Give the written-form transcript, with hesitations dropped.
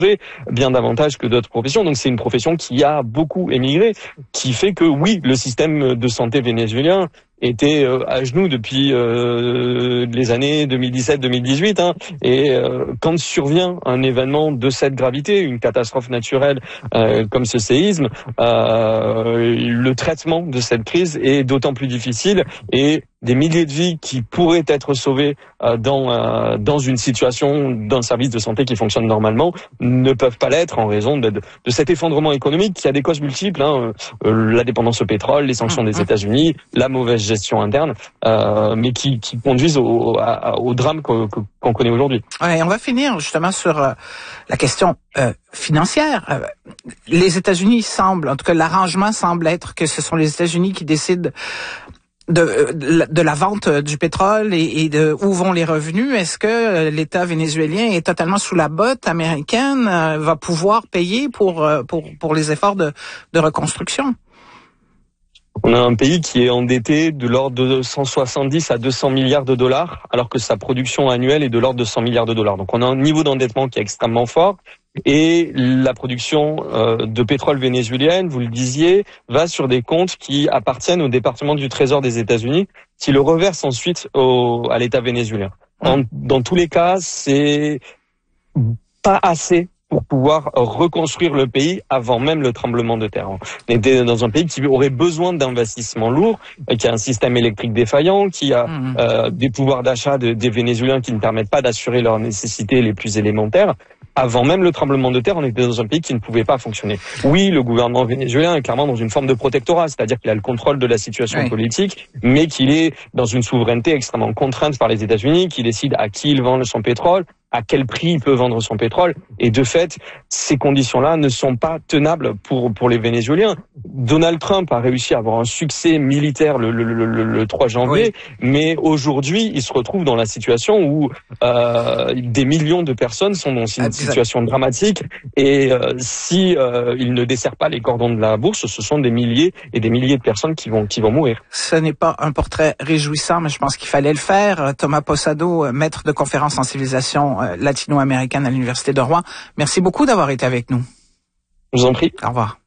bien davantage que d'autres professions. Donc c'est une profession qui a beaucoup émigré, qui fait que oui, le système de santé vénézuélien était à genoux depuis les années 2017-2018. Et quand survient un événement de cette gravité, une catastrophe naturelle comme ce séisme, le traitement de cette crise est d'autant plus difficile et des milliers de vies qui pourraient être sauvées dans une situation d'un service de santé qui fonctionne normalement ne peuvent pas l'être en raison de cet effondrement économique qui a des causes multiples, la dépendance au pétrole, les sanctions des États-Unis, la mauvaise gestion interne, mais qui conduisent au drame qu'on connaît aujourd'hui. Ouais, on va finir justement sur la question financière. Les États-Unis semblent, en tout cas l'arrangement semble être que ce sont les États-Unis qui décident de la vente du pétrole et de où vont les revenus. Est-ce que l'État vénézuélien est totalement sous la botte américaine, va pouvoir payer pour les efforts de reconstruction? On a un pays qui est endetté de l'ordre de 170 à 200 milliards de dollars, alors que sa production annuelle est de l'ordre de 100 milliards de dollars. Donc on a un niveau d'endettement qui est extrêmement fort. Et la production de pétrole vénézuélienne, vous le disiez, va sur des comptes qui appartiennent au département du Trésor des États-Unis, qui le reverse ensuite à l'État vénézuélien. Dans tous les cas, c'est pas assez pour pouvoir reconstruire le pays avant même le tremblement de terre. On était dans un pays qui aurait besoin d'investissements lourds, qui a un système électrique défaillant, qui a des pouvoirs d'achat des Vénézuéliens qui ne permettent pas d'assurer leurs nécessités les plus élémentaires. Avant même le tremblement de terre, on était dans un pays qui ne pouvait pas fonctionner. Oui, le gouvernement vénézuélien est clairement dans une forme de protectorat, c'est-à-dire qu'il a le contrôle de la situation politique, mais qu'il est dans une souveraineté extrêmement contrainte par les États-Unis, qui décide à qui il vend son pétrole, à quel prix il peut vendre son pétrole. Et de fait, ces conditions-là ne sont pas tenables pour les Vénézuéliens. Donald Trump a réussi à avoir un succès militaire le 3 janvier, mais aujourd'hui, il se retrouve dans la situation où des millions de personnes sont dans une situation dramatique. Et si il ne dessert pas les cordons de la bourse, ce sont des milliers et des milliers de personnes qui vont mourir. Ce n'est pas un portrait réjouissant, mais je pense qu'il fallait le faire. Thomas Posado, maître de conférences en civilisation latino-américaine à l'Université de Rouen. Merci beaucoup d'avoir été avec nous. Je vous en prie. Au revoir.